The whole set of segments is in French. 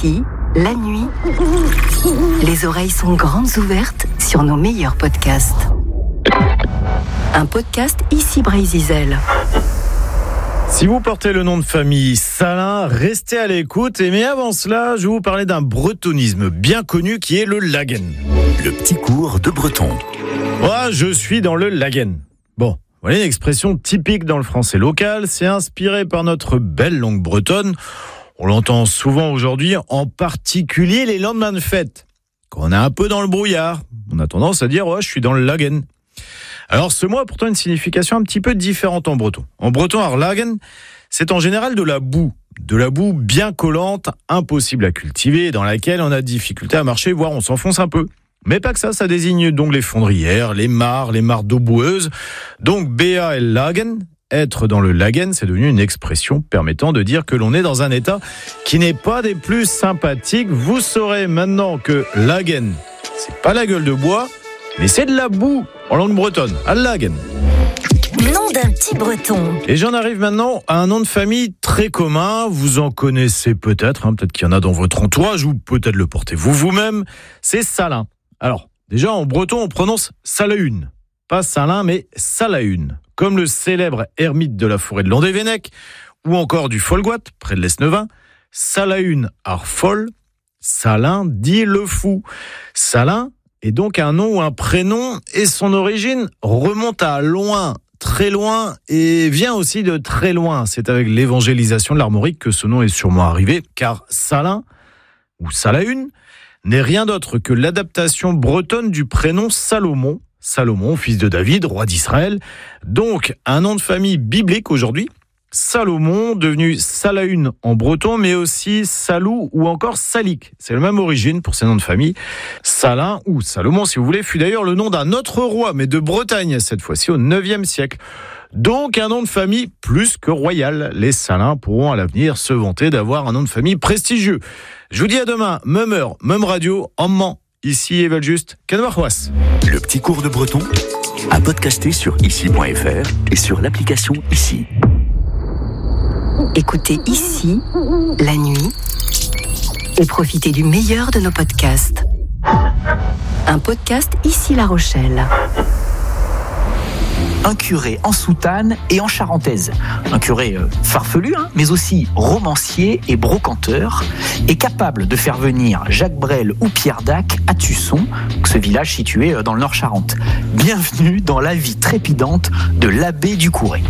Ici, la nuit, les oreilles sont grandes ouvertes sur nos meilleurs podcasts. Un podcast Ici Brésil. Si vous portez le nom de famille Salin, restez à l'écoute. Mais avant cela, je vais vous parler d'un bretonisme bien connu qui est le lagen. Le petit cours de breton. Moi, je suis dans le lagen. Bon, voilà une expression typique dans le français local. C'est inspiré par notre belle langue bretonne. On l'entend souvent aujourd'hui, en particulier les lendemains de fête. Quand on est un peu dans le brouillard, on a tendance à dire « ouais, je suis dans le lagen ». Alors ce mot a pourtant une signification un petit peu différente en breton. En breton, lagen, c'est en général de la boue bien collante, impossible à cultiver, dans laquelle on a difficulté à marcher, voire on s'enfonce un peu. Mais pas que ça désigne donc les fondrières, les mares d'eau boueuse. Donc BA et lagen, être dans le lagen, c'est devenu une expression permettant de dire que l'on est dans un état qui n'est pas des plus sympathiques. Vous saurez maintenant que lagen, c'est pas la gueule de bois, mais c'est de la boue en langue bretonne, à lagen. Nom d'un petit breton. Et j'en arrive maintenant à un nom de famille très commun. Vous en connaissez peut-être, peut-être qu'il y en a dans votre entourage ou peut-être le portez vous-même. C'est Salin. Alors, déjà en breton, on prononce Salaün. Pas Salin, mais Salaün. Comme le célèbre ermite de la forêt de Landévennec, ou encore du Folgoat, près de l'Esnevin. Salaün ar fol, Salin dit le fou. Salin est donc un nom ou un prénom, et son origine remonte à loin, très loin, et vient aussi de très loin. C'est avec l'évangélisation de l'Armorique que ce nom est sûrement arrivé, car Salin, ou Salaün, n'est rien d'autre que l'adaptation bretonne du prénom Salomon, fils de David, roi d'Israël. Donc, un nom de famille biblique aujourd'hui, Salomon, devenu Salaün en breton, mais aussi Salou ou encore Salik. C'est la même origine pour ces noms de famille. Salin ou Salomon, si vous voulez, fut d'ailleurs le nom d'un autre roi, mais de Bretagne, cette fois-ci au 9e siècle. Donc, un nom de famille plus que royal. Les Salins pourront à l'avenir se vanter d'avoir un nom de famille prestigieux. Je vous dis à demain, même heure, même radio, en Mans. Ici, Evel Just, Canvarrois. Le petit cours de breton à podcaster sur ici.fr et sur l'application Ici. Écoutez Ici, la nuit, et profitez du meilleur de nos podcasts. Un podcast Ici La Rochelle. Un curé en soutane et en charentaise. Un curé farfelu, mais aussi romancier et brocanteur, est capable de faire venir Jacques Brel ou Pierre Dac à Tusson, ce village situé dans le Nord-Charente. Bienvenue dans la vie trépidante de l'abbé Ducouré.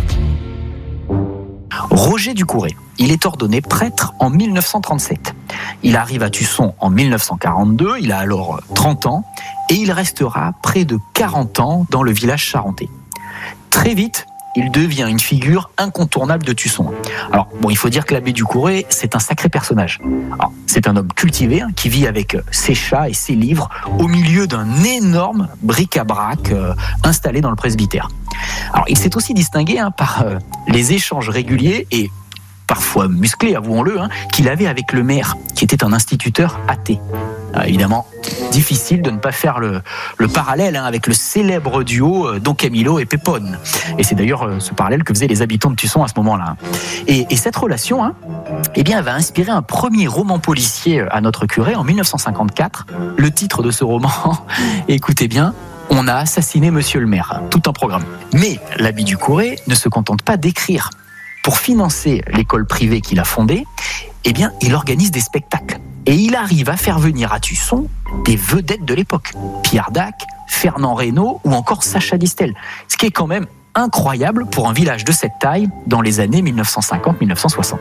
Roger Ducouré, il est ordonné prêtre en 1937. Il arrive à Tusson en 1942, il a alors 30 ans, et il restera près de 40 ans dans le village charentais. Très vite, il devient une figure incontournable de Tusson. Alors, il faut dire que l'abbé Ducouré, c'est un sacré personnage. Alors, c'est un homme cultivé qui vit avec ses chats et ses livres au milieu d'un énorme bric-à-brac installé dans le presbytère. Alors, il s'est aussi distingué par les échanges réguliers et parfois musclés, avouons-le, qu'il avait avec le maire, qui était un instituteur athée. Évidemment, difficile de ne pas faire le parallèle avec le célèbre duo Don Camillo et Pépone. Et c'est d'ailleurs ce parallèle que faisaient les habitants de Tusson à ce moment-là. Et cette relation, elle va inspirer un premier roman policier à notre curé en 1954. Le titre de ce roman, écoutez bien, On a assassiné Monsieur le maire. Tout un programme. Mais l'abbé Ducouré ne se contente pas d'écrire. Pour financer l'école privée qu'il a fondée, il organise des spectacles. Et il arrive à faire venir à Tusson des vedettes de l'époque. Pierre Dac, Fernand Reynaud ou encore Sacha Distel. Ce qui est quand même incroyable pour un village de cette taille dans les années 1950-1960.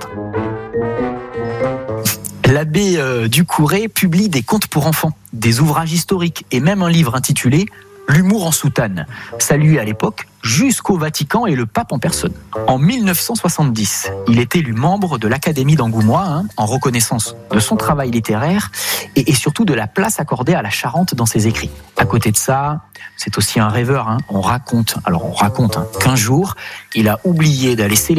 L'abbé Ducouré publie des contes pour enfants, des ouvrages historiques et même un livre intitulé « L'humour en soutane », salué à l'époque jusqu'au Vatican et le pape en personne. En 1970, il est élu membre de l'Académie d'Angoumois en reconnaissance de son travail littéraire et surtout de la place accordée à la Charente dans ses écrits. À côté de ça, c'est aussi un rêveur. On raconte qu'un jour, il a oublié d'aller célébrer